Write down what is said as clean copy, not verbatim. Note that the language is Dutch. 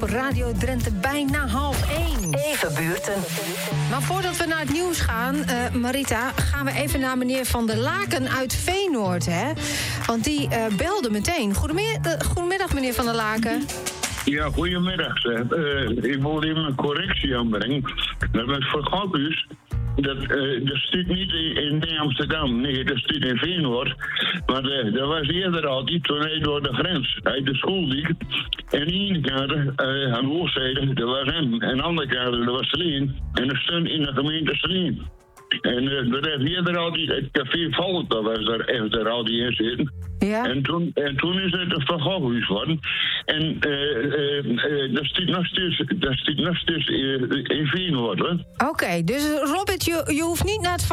op Radio Drenthe bijna 12:30. Even buurten. Maar voordat we naar het nieuws gaan, Marita, gaan we even naar meneer Van der Laken uit Veenoord, hè? Want die belde meteen. Goedemiddag, meneer Van der Laken. Ja, goedemiddag. Ik wil even een correctie aanbrengen. Dat was voor Gokhuis. Dat staat niet in Amsterdam, nee, dat staat in Veenoord. Maar dat was eerder altijd, toen hij door de grens, uit de school liep. En één kade aan de oostzijde, dat was hem. En de andere kade, dat was Sleen. En dat stond in de gemeente Sleen. En dat heeft eerder altijd, het café Valk, dat was daar altijd in zitten. Ja. En toen is het een vergoohuis geworden. En dat staat nog steeds in Veenoord, hoor. Oké, dus Robert, je hoeft niet naar het